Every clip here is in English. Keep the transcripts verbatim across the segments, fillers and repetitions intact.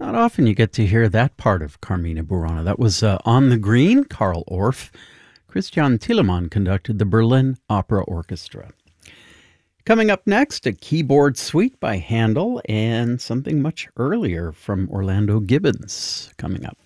Not often you get to hear that part of Carmina Burana. That was uh, On the Green, Karl Orff. Christian Thielemann conducted the Berlin Opera Orchestra. Coming up next, a keyboard suite by Handel and something much earlier from Orlando Gibbons coming up.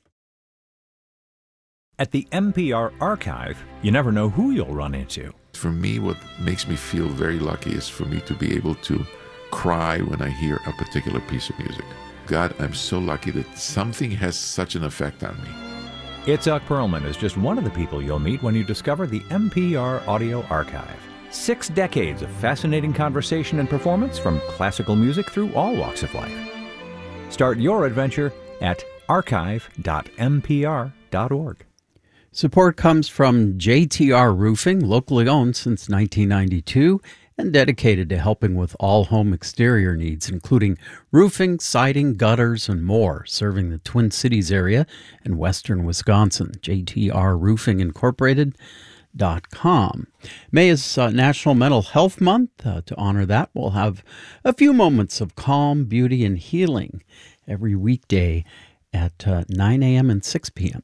At the N P R Archive, you never know who you'll run into. For me, what makes me feel very lucky is for me to be able to cry when I hear a particular piece of music. God, I'm so lucky that something has such an effect on me. Itzhak Perlman is just one of the people you'll meet when you discover the N P R Audio Archive. Six decades of fascinating conversation and performance from classical music through all walks of life. Start your adventure at archive dot n p r dot org. Support comes from J T R Roofing, locally owned since nineteen ninety-two and dedicated to helping with all home exterior needs, including roofing, siding, gutters, and more, serving the Twin Cities area and western Wisconsin. J T R Roofing Incorporated dot com. May is uh, National Mental Health Month. Uh, to honor that, we'll have a few moments of calm, beauty, and healing every weekday at uh, nine a.m. and six p.m.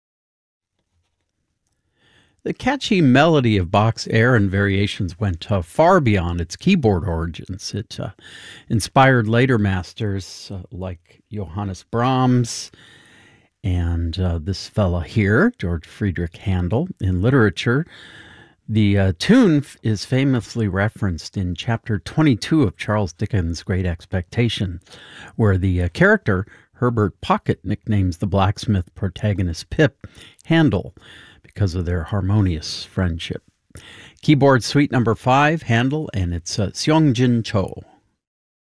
The catchy melody of Bach's Air and Variations went uh, far beyond its keyboard origins. It uh, inspired later masters uh, like Johannes Brahms and uh, this fella here, George Friedrich Handel. In literature, the uh, tune f- is famously referenced in chapter twenty-two of Charles Dickens' Great Expectation, where the uh, character Herbert Pocket nicknames the blacksmith protagonist Pip Handel, because of their harmonious friendship. Keyboard suite number five, Handel, and it's uh, Seongjin Cho.